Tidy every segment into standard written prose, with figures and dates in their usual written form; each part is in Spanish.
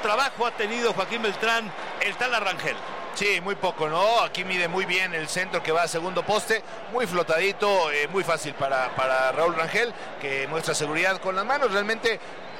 trabajo ha tenido Joaquín Beltrán, el Tala Rangel. Sí, muy poco, ¿no? Aquí mide muy bien el centro que va a segundo poste, muy flotadito, muy fácil para Raúl Rangel, que muestra seguridad con las manos. Realmente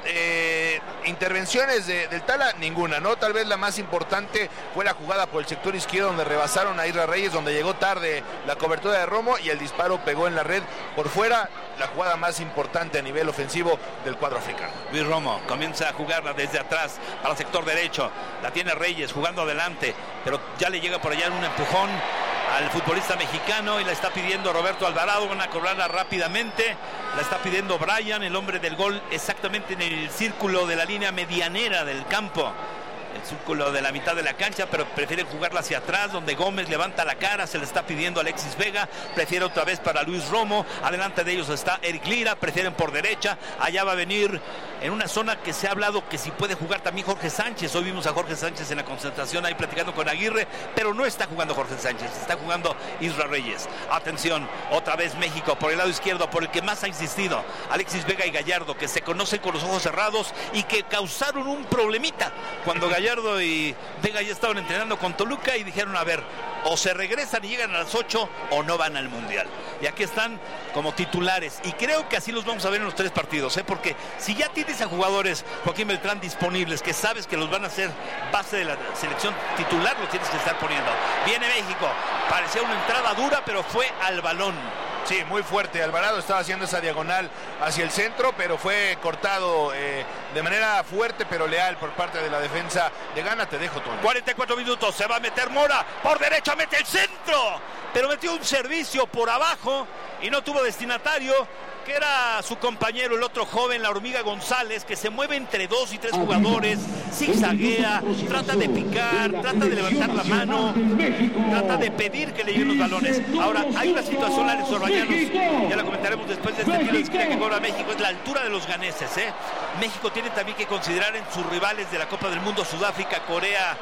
intervenciones del Tala, ninguna, ¿no? Tal vez la más importante fue la jugada por el sector izquierdo donde rebasaron a Isra Reyes, donde llegó tarde la cobertura de Romo y el disparo pegó en la red por fuera. La jugada más importante a nivel ofensivo del cuadro africano. Luis Romo comienza a jugarla desde atrás para el sector derecho, la tiene Reyes jugando adelante, pero ya le llega por allá un empujón al futbolista mexicano y la está pidiendo Roberto Alvarado. Van a cobrarla rápidamente, la está pidiendo Brian, el hombre del gol, exactamente en el círculo de la línea medianera del campo, el círculo de la mitad de la cancha, pero prefieren jugarla hacia atrás, donde Gómez levanta la cara, se le está pidiendo a Alexis Vega, prefiere otra vez para Luis Romo, adelante de ellos está Eric Lira, prefieren por derecha, allá va a venir en una zona que se ha hablado que si puede jugar también Jorge Sánchez. Hoy vimos a Jorge Sánchez en la concentración ahí platicando con Aguirre, pero no está jugando Jorge Sánchez, está jugando Isra Reyes. Atención, otra vez México por el lado izquierdo, por el que más ha insistido, Alexis Vega y Gallardo, que se conocen con los ojos cerrados y que causaron un problemita cuando Gallardo y Vega ya estaban entrenando con Toluca y dijeron, a ver, o se regresan y llegan a las 8 o no van al Mundial. Y aquí están como titulares y creo que así los vamos a ver en los 3 partidos, porque si ya tienes a jugadores, Joaquín Beltrán, disponibles, que sabes que los van a hacer base de la selección titular, los tienes que estar poniendo. Viene México, parecía una entrada dura, pero fue al balón. Sí, muy fuerte. Alvarado estaba haciendo esa diagonal hacia el centro, pero fue cortado de manera fuerte pero leal por parte de la defensa de Ghana. Te dejo, Tony. 44 minutos, se va a meter Mora, por derecha mete el centro, pero metió un servicio por abajo y no tuvo destinatario, que era su compañero, el otro joven, la Hormiga González, que se mueve entre 2 y 3 jugadores, zigzaguea, trata de picar, trata de levantar la mano, trata de pedir que le lleguen los balones. Ahora, hay una situación, Alex Orbañanos, ya la comentaremos después de este tiro de esquina que cobra México, es la altura de los ganeses, México tiene también que considerar en sus rivales de la Copa del Mundo, Sudáfrica, Corea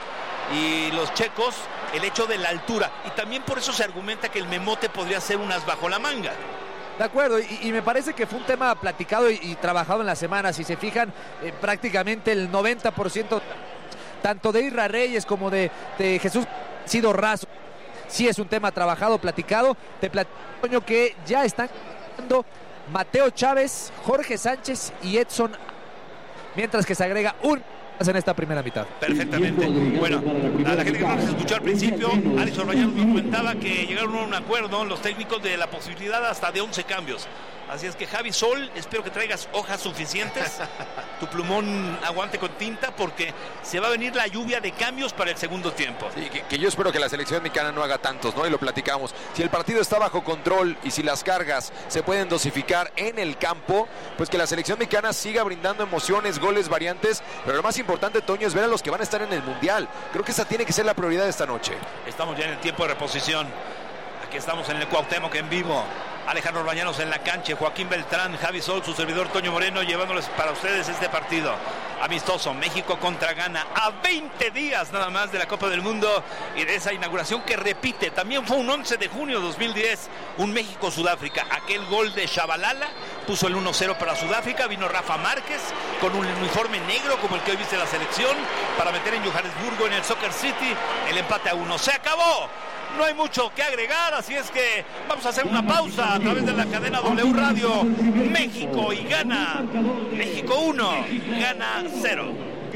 y los checos, el hecho de la altura. Y también por eso se argumenta que el memote podría ser un as bajo la manga. De acuerdo, y me parece que fue un tema platicado y trabajado en la semana. Si se fijan, prácticamente el 90% tanto de Isra Reyes como de Jesús ha sido raso. Sí es un tema trabajado, platicado. Te platico que ya están jugando Mateo Chávez, Jorge Sánchez y Edson, mientras que se agrega un en esta primera mitad. Perfectamente. Bueno, a la gente que no nos escuchó al principio, Alex Orbañanos nos comentaba que llegaron a un acuerdo los técnicos de la posibilidad hasta de 11 cambios. Así es que Javi Sol, espero que traigas hojas suficientes, tu plumón aguante con tinta, porque se va a venir la lluvia de cambios para el segundo tiempo. Sí, que yo espero que la selección mexicana no haga tantos, ¿no? Y lo platicamos. Si el partido está bajo control y si las cargas se pueden dosificar en el campo, pues que la selección mexicana siga brindando emociones, goles, variantes, pero lo más importante, Toño, es ver a los que van a estar en el Mundial. Creo que esa tiene que ser la prioridad de esta noche. Estamos ya en el tiempo de reposición. Aquí estamos en el Cuauhtémoc en vivo. Alejandro Orbañanos en la cancha, Joaquín Beltrán, Javi Sol, su servidor Toño Moreno, llevándoles para ustedes este partido amistoso, México contra Ghana, a 20 días nada más de la Copa del Mundo y de esa inauguración que repite, también fue un 11 de junio de 2010, un México-Sudáfrica, aquel gol de Shabalala puso el 1-0 para Sudáfrica, vino Rafa Márquez con un uniforme negro como el que hoy viste la selección, para meter en Johannesburgo, en el Soccer City, el empate a 1, ¡se acabó! No hay mucho que agregar, así es que vamos a hacer una pausa a través de la cadena W Radio. México y Ghana. México 1, Ghana 0.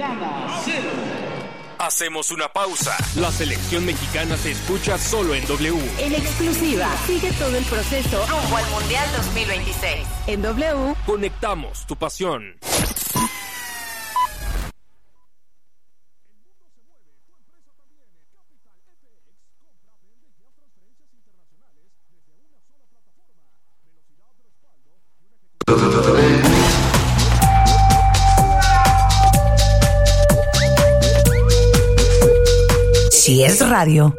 Hacemos una pausa. La selección mexicana se escucha solo en W. En exclusiva. Sigue todo el proceso rumbo al Mundial 2026. En W. Conectamos tu pasión. Si es radio,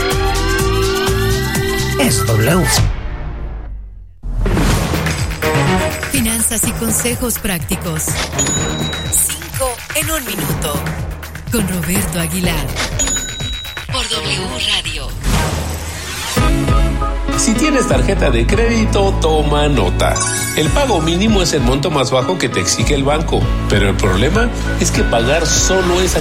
es W. Finanzas y consejos prácticos. 5 en 1 minuto. Con Roberto Aguilar. Por W Radio. Si tienes tarjeta de crédito, toma nota. El pago mínimo es el monto más bajo que te exige el banco, pero el problema es que pagar solo esa